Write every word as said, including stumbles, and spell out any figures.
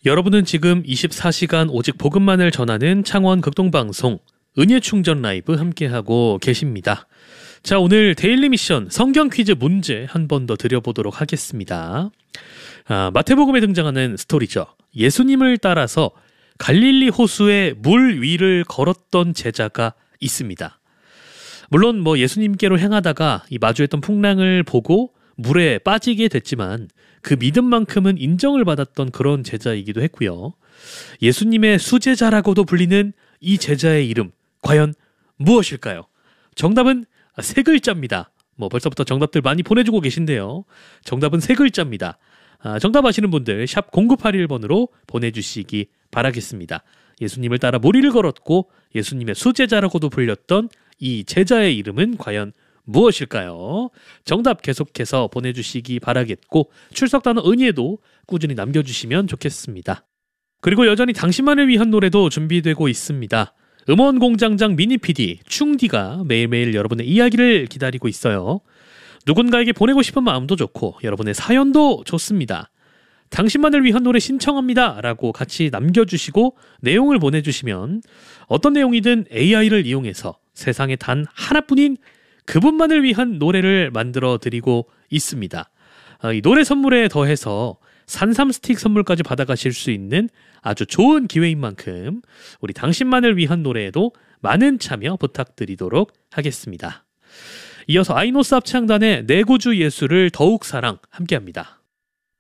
여러분은 지금 이십사 시간 오직 복음만을 전하는 창원 극동방송 은혜충전 라이브 함께하고 계십니다. 자, 오늘 데일리 미션 성경 퀴즈 문제 한 번 더 드려보도록 하겠습니다. 아, 마태복음에 등장하는 스토리죠. 예수님을 따라서 갈릴리 호수의 물 위를 걸었던 제자가 있습니다. 물론 뭐 예수님께로 향하다가 이 마주했던 풍랑을 보고 물에 빠지게 됐지만 그 믿음만큼은 인정을 받았던 그런 제자이기도 했고요. 예수님의 수제자라고도 불리는 이 제자의 이름 과연 무엇일까요? 정답은 세 글자입니다. 뭐 벌써부터 정답들 많이 보내주고 계신데요. 정답은 세 글자입니다. 아, 정답 아시는 분들 샵 공구팔일 번으로 보내주시기 바라겠습니다. 예수님을 따라 무리를 걸었고 예수님의 수제자라고도 불렸던 이 제자의 이름은 과연 무엇일까요? 정답 계속해서 보내주시기 바라겠고 출석단어 은혜도 꾸준히 남겨주시면 좋겠습니다. 그리고 여전히 당신만을 위한 노래도 준비되고 있습니다. 음원공장장 미니피디 충디가 매일매일 여러분의 이야기를 기다리고 있어요. 누군가에게 보내고 싶은 마음도 좋고 여러분의 사연도 좋습니다. 당신만을 위한 노래 신청합니다 라고 같이 남겨주시고 내용을 보내주시면 어떤 내용이든 에이아이를 이용해서 세상에 단 하나뿐인 그분만을 위한 노래를 만들어 드리고 있습니다. 이 노래 선물에 더해서 산삼 스틱 선물까지 받아가실 수 있는 아주 좋은 기회인 만큼 우리 당신만을 위한 노래에도 많은 참여 부탁드리도록 하겠습니다. 이어서 아이노스 합창단의 내 구주 예수를 더욱 사랑 함께합니다.